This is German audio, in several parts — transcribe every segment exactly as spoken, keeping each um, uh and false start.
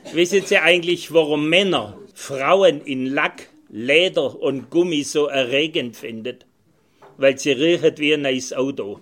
Wissen Sie eigentlich, warum Männer Frauen in Lack, Leder und Gummi so erregend finden? Weil sie riechen wie ein neues Auto.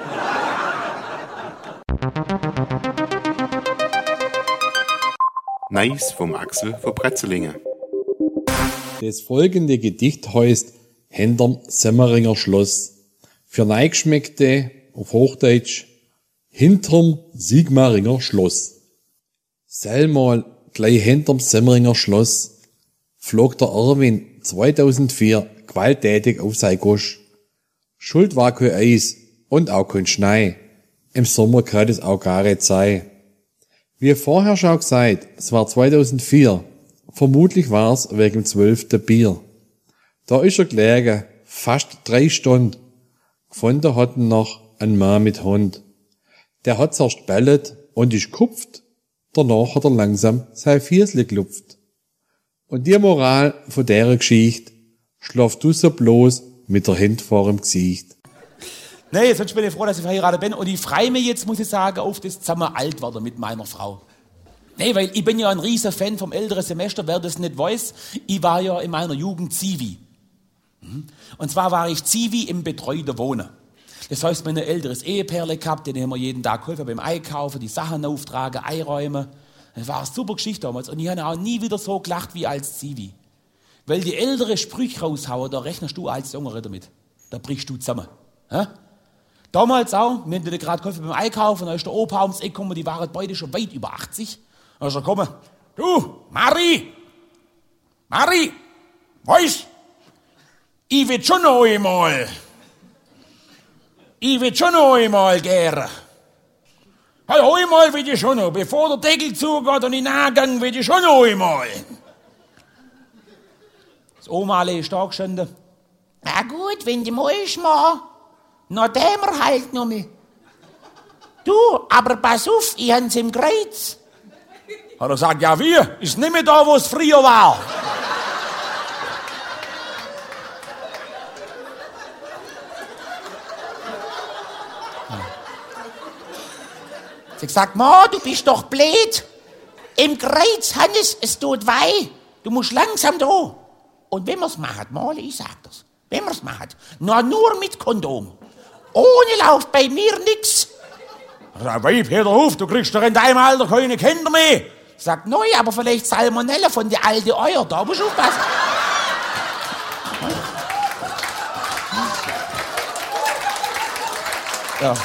Nice vom Axel von Bretzelingen. Das folgende Gedicht heißt Hinterm Semmeringer Schloss. Für Neigeschmeckte auf Hochdeutsch Hinterm Sigmaringer Schloss. Selmal gleich hinterm Semmeringer Schloss flog der Erwin zweitausendvier gewalttätig auf sein Gosch. Schuld war kein Eis und auch kein Schnee. Im Sommer kann es auch gar nicht sein. Wie vorher schon gesagt, es war zweitausendvier. Vermutlich war's wegen dem zwölften Bier. Da ist er gelegen, fast drei Stunden. Gefunden hat ihn noch ein Mann mit Hund. Der hat zuerst bellet und ist kupft. Danach hat er langsam sein Fiesli gelupft. Und die Moral von der Geschichte, schlaf du so bloß mit der Hand vor dem Gesicht. Nee, sonst bin ich froh, dass ich verheiratet bin. Und ich freue mich jetzt, muss ich sagen, auf das zusammen alt werden mit meiner Frau. Nee, weil ich bin ja ein riesen Fan vom älteren Semester, wer das nicht weiß. Ich war ja in meiner Jugend Zivi. Und zwar war ich Zivi im betreuten Wohnen. Das heißt, mein älteres Ehepärle gehabt, den haben wir jeden Tag geholfen beim Einkaufen, die Sachen auftragen, einräumen. Das war eine super Geschichte damals. Und ich habe auch nie wieder so gelacht wie als Zivi. Weil die ältere Sprüche raushauen, da rechnest du als Jüngere damit. Da brichst du zusammen. Ha? Damals auch, wir haben gerade geholfen beim Einkaufen, da ist der Opa ums Eck gekommen, die waren beide schon weit über achtzig. Da ist er gekommen, du, Mari, Mari, weißt, ich will schon noch einmal, ich will schon noch einmal gern. Hey, einmal will ich schon noch, bevor der Deckel zugeht und ich nachgehe, will ich schon noch einmal. Das Oma ist da gestanden. Na gut, wenn du musst, mal. Na, dämmer halt noch mal. Du, aber pass auf, ich hab's im Kreuz. Hat er gesagt, ja wie? Ist nicht mehr da, wo es früher war. Sie hat gesagt, Ma, du bist doch blöd. Im Kreuz, Hannes, es tut weh. Du musst langsam da. Und wenn wir's machen, mal, ich sag das, wenn wir's machen, na nur mit Kondom. Ohne läuft bei mir nix. Sag, Weib, hör doch auf, du kriegst doch in deinem Alter keine Kinder mehr. Sagt, neu, aber vielleicht Salmonella von der alten Eier, da musst du aufpassen. Ja.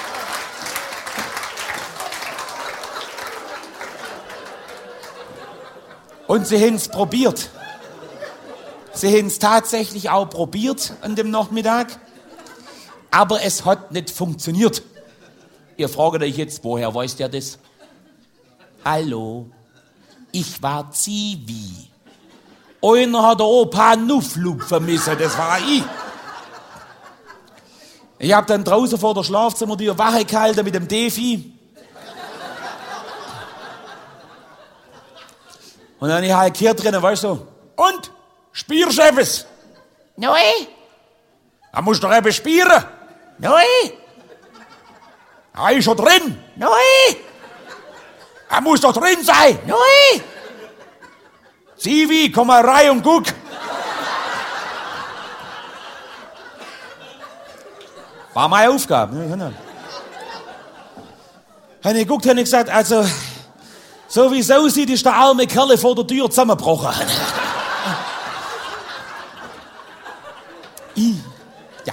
Und sie haben's probiert. Sie haben's tatsächlich auch probiert an dem Nachmittag. Aber es hat nicht funktioniert. Ihr fragt euch jetzt, woher weiß der das? Hallo, ich war Zivi. Einer hat der Opa Nufflupfen müssen, das war ich. Ich hab dann draußen vor der Schlafzimmertür Wache gehalten mit dem Defi. Und dann ich halt hier drinnen, weißt du, und? Spierst du etwas? Nein. Da musst du doch eben spieren. Nein. Er ist schon drin. Nein. Er muss doch drin sein. Nein. Zivi, komm mal rein und guck. War meine Aufgabe. Habe ich geguckt, habe ich gesagt, also, so wie es aussieht, ist der arme Kerl vor der Tür zusammengebrochen. I, ja.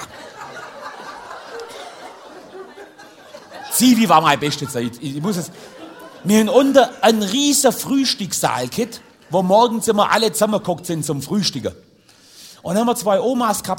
Zivi war meine beste Zeit. Ich muss es. Wir haben unten einen riesen Frühstückssaal gehabt, wo morgens immer alle zusammengeguckt sind zum Frühstücken. Und dann haben wir zwei Omas gehabt,